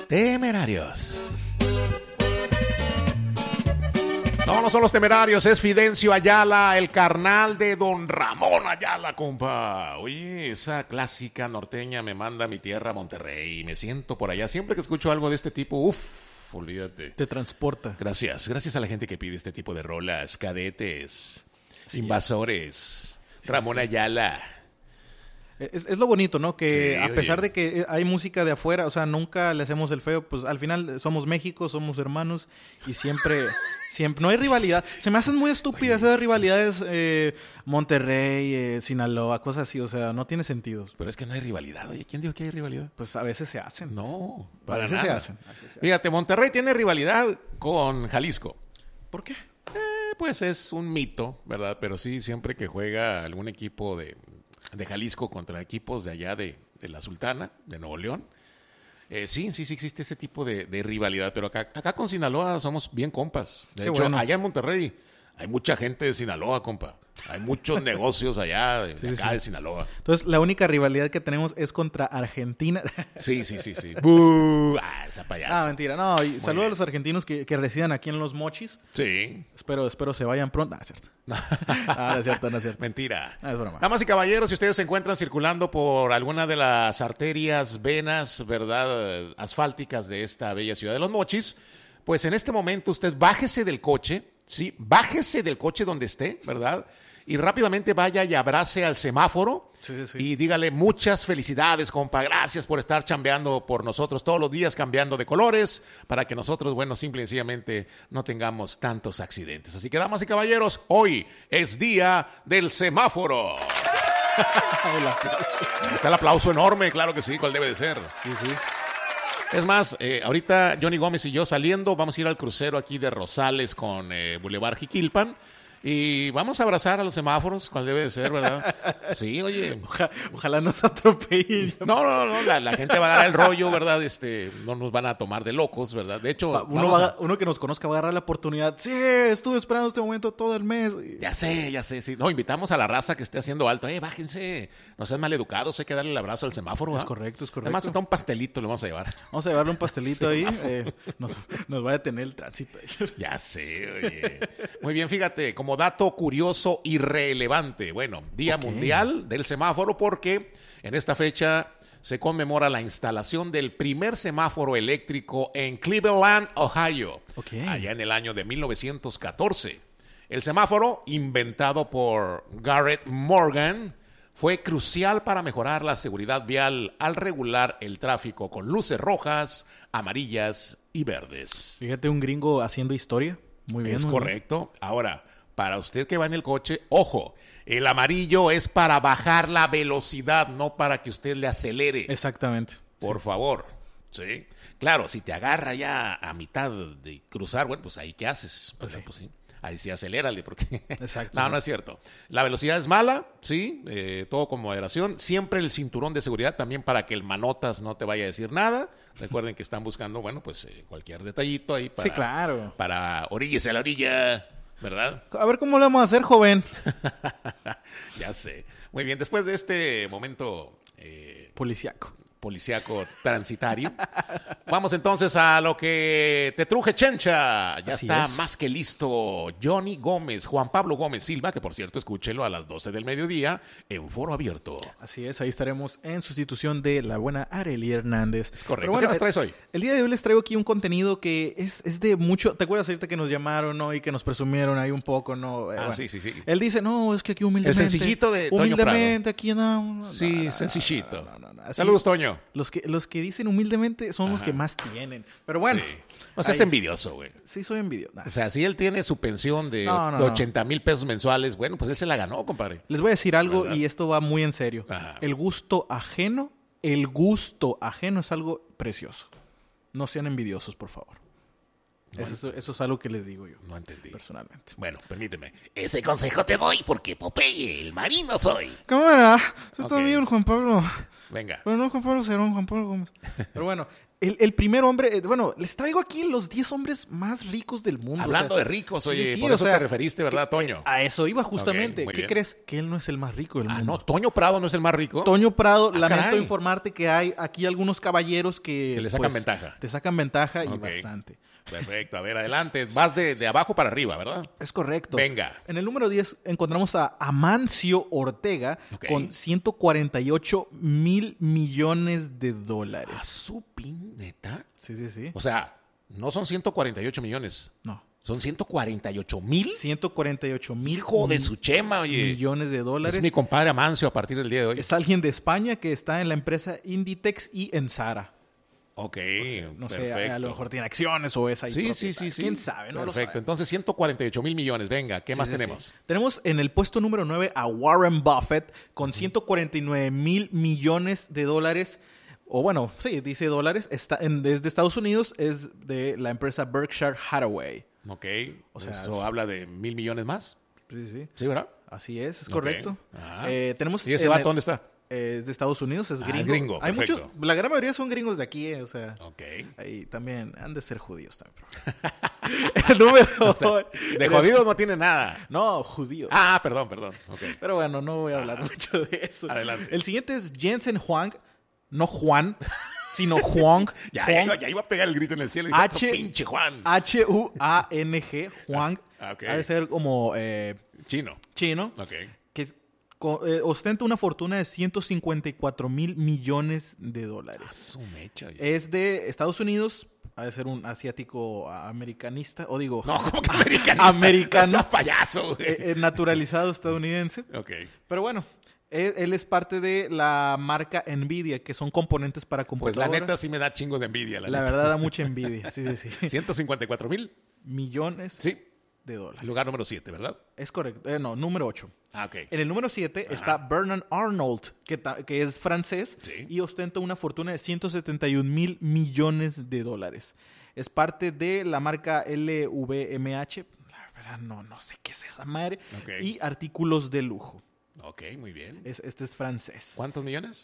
Temerarios. No, no son los Temerarios, es Fidencio Ayala, el carnal de Don Ramón Ayala, compa. Oye, esa clásica norteña me manda a mi tierra, Monterrey, y me siento por allá. Siempre que escucho algo de este tipo, olvídate. Te transporta. Gracias a la gente que pide este tipo de rolas, Cadetes, Invasores, Ramón Ayala. Es lo bonito, ¿no? Que Sí, a pesar de que hay música de afuera, o sea, nunca le hacemos el feo, pues al final somos México, somos hermanos y siempre no hay rivalidad. Se me hacen muy estúpidas esas rivalidades Monterrey, Sinaloa, cosas así, o sea, no tiene sentido. Pero es que no hay rivalidad, oye, ¿quién dijo que hay rivalidad? Pues a veces se hacen. No, a para veces nada. se hacen. Fíjate, Monterrey tiene rivalidad con Jalisco. ¿Por qué? Pues es un mito, ¿verdad? Pero sí, siempre que juega algún equipo de Jalisco contra equipos de allá de la Sultana, de Nuevo León, sí existe ese tipo de rivalidad. Pero acá con Sinaloa somos bien compas. De hecho, bueno. allá en Monterrey hay mucha gente de Sinaloa, compa. Hay muchos negocios allá de acá de Sinaloa. Entonces, la única rivalidad que tenemos es contra Argentina. Sí. ¡Bú! Esa payasa. Mentira. No, y saludos a los argentinos que residen aquí en Los Mochis. Sí. Espero se vayan pronto. Es cierto. No es cierto. Mentira. Es broma. Damas y caballeros, si ustedes se encuentran circulando por alguna de las arterias, venas, ¿verdad?, asfálticas de esta bella ciudad de Los Mochis, pues en este momento usted bájese del coche, ¿sí? Bájese del coche donde esté, ¿verdad? Y rápidamente vaya y abrace al semáforo y dígale muchas felicidades, compa. Gracias por estar chambeando por nosotros todos los días, cambiando de colores, para que nosotros, bueno, simple y sencillamente no tengamos tantos accidentes. Así que, damas y caballeros, hoy es día del semáforo. Está el aplauso enorme, claro que sí, ¿cuál debe de ser? Sí. Es más, ahorita Johnny Gómez y yo saliendo, vamos a ir al crucero aquí de Rosales con Boulevard Jiquilpan. Y vamos a abrazar a los semáforos, cual debe de ser, ¿verdad? Sí, oye. Ojalá nos atropellen. No, la gente va a agarrar el rollo, ¿verdad? No nos van a tomar de locos, ¿verdad? De hecho, uno que nos conozca va a agarrar la oportunidad. Sí, estuve esperando este momento todo el mes. Ya sé, sí. No, invitamos a la raza que esté haciendo alto. Bájense, no sean maleducados, hay que darle el abrazo al semáforo, ¿verdad? Es correcto. Además, hasta un pastelito le vamos a llevar. Vamos a llevarle un pastelito ahí. Nos va a detener el tránsito. Ya sé, oye. Muy bien, fíjate, como dato curioso y relevante. Bueno, Día Mundial del Semáforo, porque en esta fecha se conmemora la instalación del primer semáforo eléctrico en Cleveland, Ohio, allá en el año de 1914. El semáforo, inventado por Garrett Morgan, fue crucial para mejorar la seguridad vial al regular el tráfico con luces rojas, amarillas y verdes. Fíjate, un gringo haciendo historia. Muy bien. Es correcto. Ahora, para usted que va en el coche, ojo, el amarillo es para bajar la velocidad, no para que usted le acelere. Exactamente. Por favor, ¿sí? Claro, si te agarra ya a mitad de cruzar, bueno, pues ahí ¿qué haces? Pues sí. Ahí sí acelérale, porque... Exacto. No es cierto. La velocidad es mala, sí, todo con moderación. Siempre el cinturón de seguridad también para que el manotas no te vaya a decir nada. Recuerden que están buscando, bueno, pues cualquier detallito ahí para... Sí, claro. Para oríllese a la orilla... ¿Verdad? A ver cómo lo vamos a hacer, joven. Ya sé. Muy bien, después de este momento... Policiaco transitario. Vamos entonces a lo que te truje, Chencha. Ya Así está es. más que listo Johnny Gómez, Juan Pablo Gómez Silva, que por cierto, escúchelo a las 12 del mediodía en Foro Abierto. Así es, ahí estaremos en sustitución de la buena Arely Hernández. Es correcto. Pero bueno, ¿Qué nos traes hoy? El día de hoy les traigo aquí un contenido que es de mucho... ¿Te acuerdas ahorita que nos llamaron, no? Y que nos presumieron ahí un poco, ¿no? Bueno. Sí. Él dice, no, es que aquí humildemente... El sencillito de Toño humildemente, Prado. aquí no... Sí, sencillito. No. Saludos, Toño. Los que dicen humildemente son los que más tienen. Pero bueno. Sí. O sea, es envidioso, güey. Sí, soy envidioso. O sea, si él tiene su pensión de 80,000 pesos mensuales, bueno, pues él se la ganó, compadre. Les voy a decir algo, ¿verdad? Y esto va muy en serio. Ajá. El gusto ajeno es algo precioso. No sean envidiosos, por favor. Eso es algo que les digo yo. No entendí. Personalmente. Bueno, permíteme. Ese consejo te doy porque Popeye, el marino soy. Cámara, yo Ok. también, Juan Pablo. Venga. Pero no Juan Pablo Cerón, Juan Pablo Gómez. Pero bueno, el primer hombre... bueno, les traigo aquí los 10 hombres más ricos del mundo. Hablando o sea, de ricos, sí, oye, sí, por o eso sea, te referiste, ¿verdad, Toño? A eso iba justamente. Ok, muy ¿Qué bien. crees? Que él no es el más rico del mundo. No, Toño Prado no es el más rico. Toño Prado, Ah, lamento caray. informarte que hay aquí algunos caballeros que... Que le sacan ventaja. Te sacan ventaja y Ok. bastante. Perfecto, a ver, adelante. Vas de abajo para arriba, ¿verdad? Es correcto. Venga. En el número 10 encontramos a Amancio Ortega Ok. con 148 mil millones de dólares. ¿A su neta? Sí, sí, sí. O sea, no son 148 millones. No. Son 148,000. 148 mil Hijo de su chema, oye. millones de dólares. Es mi compadre Amancio a partir del día de hoy. Es alguien de España que está en la empresa Inditex y en Zara. Ok, No perfecto. sé, a lo mejor tiene acciones o es ahí Sí, propietario. sí. ¿Quién sabe? No lo Perfecto, sabe. entonces 148,000 millones. Venga, ¿qué más Sí, sí, tenemos? sí. Tenemos en el puesto número 9 a Warren Buffett con 149 mil millones de dólares. O bueno, sí, dice dólares. Es de Estados Unidos, es de la empresa Berkshire Hathaway. Ok, O sea, eso habla de 1,000 millones más. Sí, sí. ¿Sí, verdad? Así es Ok. correcto. Ajá. Tenemos ¿Y ese en vato el- dónde está? Es de Estados Unidos, es Ah, gringo. es gringo, Hay perfecto. muchos, la gran mayoría son gringos de aquí, o sea. Ok. Ahí también han de ser judíos también. El número... De jodidos no tiene nada. No, judíos. Ah, perdón. Ok. Pero bueno, no voy a hablar mucho de eso. Adelante. El siguiente es Jensen Huang, no Juan, sino Huang. Ya iba a pegar el grito en el cielo y dije, H- "Otro pinche Juan. Huang, Huang. Ah, ok. Ha de ser como Chino. chino, Ok. que ostenta una fortuna de 154 mil millones de dólares. Su mecha. oye. Es de Estados Unidos, ha de ser un asiático americanista, o digo, No, como que americanista. Americano. No seas payaso, güey. naturalizado estadounidense. Ok. Pero bueno, él es parte de la marca Nvidia, que son componentes para Pues computadoras. la neta sí me da chingo de envidia. La La neta. verdad da mucha envidia. Sí. 154,000. Millones Sí. de dólares. Lugar número 7, ¿verdad? Es correcto. No, número 8. Ah, ok. En el número 7 está Bernard Arnault, que es francés Sí. y ostenta una fortuna de 171 mil millones de dólares. Es parte de la marca LVMH. La verdad, no sé qué es esa madre. Ok. Y artículos de lujo. Ok, muy bien. Este es francés. ¿Cuántos millones?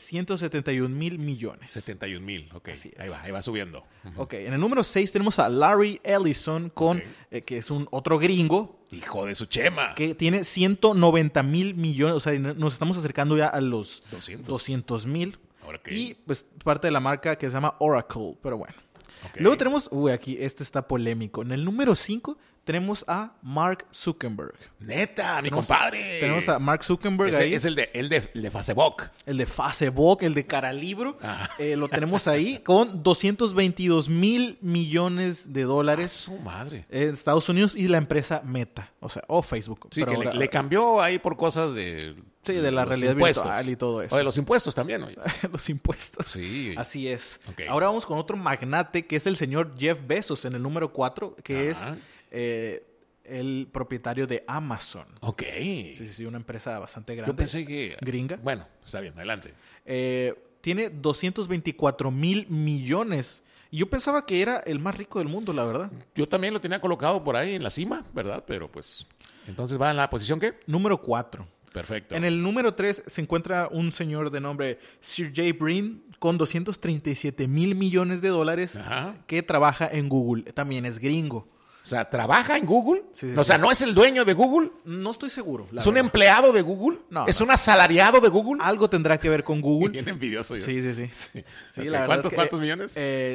171 mil millones. 71,000. Ok. Así es. Ahí va subiendo. Ok, en el número 6 tenemos a Larry Ellison, Ok. que es un otro gringo, Hijo de su chema. que tiene 190 mil millones. O sea, nos estamos acercando ya a los 200 mil. Ok. Y pues parte de la marca que se llama Oracle, pero bueno. Ok. Luego tenemos, aquí este está polémico. En el número 5 tenemos a Mark Zuckerberg. Neta, mi compadre. Tenemos a Mark Zuckerberg ahí. Es el de Facebook. El de Facebook, el de Caralibro. Ah. Lo tenemos ahí con 222 mil millones de dólares. Su madre. En Estados Unidos y la empresa Meta, o sea, o Facebook. Sí, pero que ahora- le cambió ahí por cosas de... Sí, de la los realidad impuestos. virtual y todo eso. O de los impuestos también, oye. los impuestos. Sí. Así es. Ok. Ahora vamos con otro magnate que es el señor Jeff Bezos en el número 4, que Ajá. es el propietario de Amazon. Ok. Sí, una empresa bastante grande. Yo pensé que... Gringa. Bueno, está bien, adelante. Tiene 224 mil millones. Y yo pensaba que era el más rico del mundo, la verdad. Yo también lo tenía colocado por ahí en la cima, ¿verdad? Pero pues... Entonces va en la posición ¿qué? Número 4. Perfecto. En el número 3 se encuentra un señor de nombre Sir Jay Brin con 237 mil millones de dólares Ajá. que trabaja en Google. También es gringo. O sea, ¿trabaja en Google? Sí, O sea, ¿no es el dueño de Google? No estoy seguro. ¿Es un empleado de Google? No, ¿Es no. un asalariado de Google? Algo tendrá que ver con Google. Bien envidioso yo. Sí. Sí, Ok, la verdad es que, ¿cuántos millones?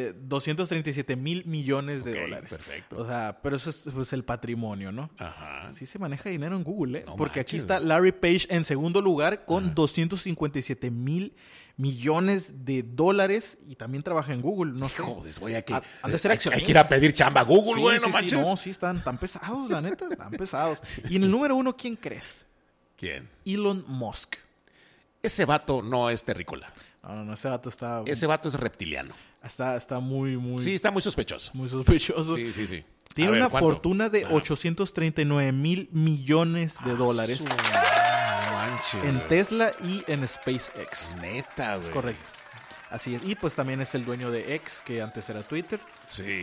237 mil millones de Ok, dólares. perfecto. O sea, pero eso es pues, el patrimonio, ¿no? Ajá. Sí se maneja dinero en Google, ¿eh? No Porque aquí manches, está güey. Larry Page en segundo lugar con 257 mil millones de dólares y también trabaja en Google. No sé. Joder, güey, hay que, Han de ser hay que accionistas. ir a pedir chamba a Google, Sí, güey, no sí, manches. no, sí, están pesados, la neta. Están pesados. Y en el número 1, ¿quién crees? ¿Quién? Elon Musk. Ese vato no es terrícola. No, ese vato está Ese vato es reptiliano. muy, Sí, está muy sospechoso. muy sospechoso. Sí. Tiene A ver, una ¿cuánto? fortuna de Ajá. 839 mil millones de dólares Su- no manches, en güey. Tesla y en SpaceX. Neta, güey. Es correcto. Así es. Y pues también es el dueño de X, que antes era Twitter. Sí. O sea,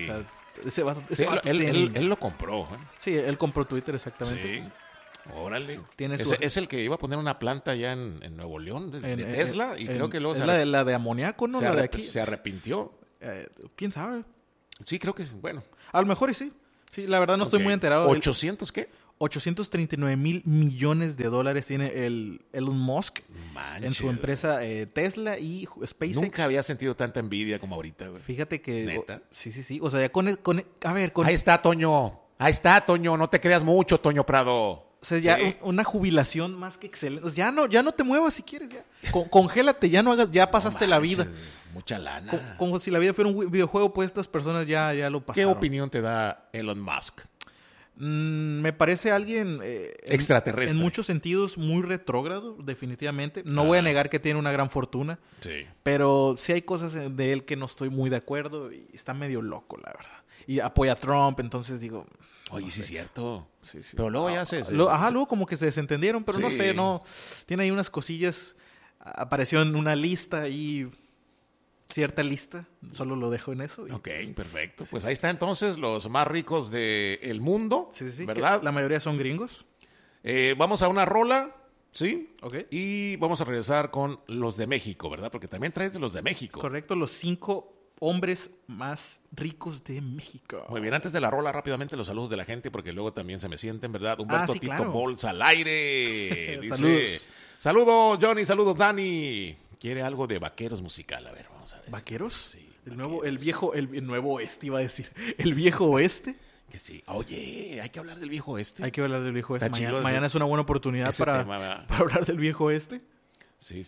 Ese vato, Sí, él lo compró. Sí, él compró Twitter, exactamente. Sí. Órale. Tiene Es el que iba a poner una planta allá en Nuevo León de Tesla y creo que luego es la de amoníaco, ¿no? La de aquí. se arrepintió. ¿Quién sabe? Sí, creo que bueno. A lo mejor y sí. Sí, la verdad no estoy muy enterado. ¿800 qué? 839 mil millones de dólares tiene el Elon Musk en su empresa Tesla y SpaceX. Nunca había sentido tanta envidia como ahorita, güey. Fíjate que... ¿Neta? Sí. O sea, ya Ahí está, Toño. No te creas mucho, Toño Prado. O sea, ya Sí. una jubilación más que excelente. O sea, ya no te muevas si quieres. Ya. Congélate, ya no hagas, ya pasaste la vida. Mucha lana. Como si la vida fuera un videojuego, pues estas personas ya lo ¿Qué pasaron. opinión te da Elon Musk? Me parece alguien Extraterrestre. en muchos sentidos muy retrógrado, definitivamente. No voy a negar que tiene una gran fortuna, Sí. pero sí hay cosas de él que no estoy muy de acuerdo y está medio loco, la verdad. Y apoya a Trump, entonces digo... Oye, sí es cierto. Sí. Pero luego ya Luego como que se desentendieron, pero no Sí. sé, no. Tiene ahí unas cosillas. Apareció en una lista y cierta lista. Solo lo dejo en eso. Y, Ok, perfecto. Pues ahí está entonces los más ricos del mundo, sí, ¿verdad? que la mayoría son gringos. Vamos a una rola, ¿sí? Ok. Y vamos a regresar con los de México, ¿verdad? Porque también traes de los de México. Correcto, los 5 hombres más ricos de México. Muy bien, antes de la rola, rápidamente los saludos de la gente, porque luego también se me sienten, ¿verdad? Humberto sí, Tito claro. Bolsa al aire. Dice, Saludos. Saludos, Johnny, saludos, Dani. Quiere algo de vaqueros musical, a ver, vamos a ver. ¿Vaqueros? Sí. El nuevo oeste, iba a decir. El viejo oeste. Que sí. Oye, hay que hablar del viejo este. Hay que hablar del viejo oeste. Está chido Mañana es una buena oportunidad ese tema, ¿verdad? para hablar del viejo oeste. Sí.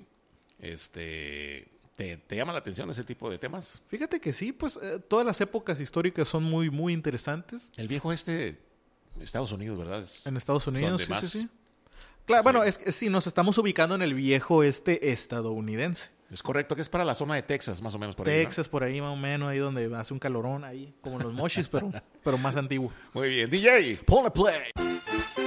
¿Te llama la atención ese tipo de temas? Fíjate que sí, pues todas las épocas históricas son muy, muy interesantes. El viejo Estados Unidos, ¿verdad? En Estados Unidos, ¿Dónde sí, más? sí. Claro, Sí. bueno, sí, nos estamos ubicando en el viejo estadounidense. Es correcto, que es para la zona de Texas, más o menos por ahí, ¿no? Texas, por ahí más o menos, ahí donde hace un calorón, ahí, como en los mochis, pero más antiguo. Muy bien, DJ. Ponle play.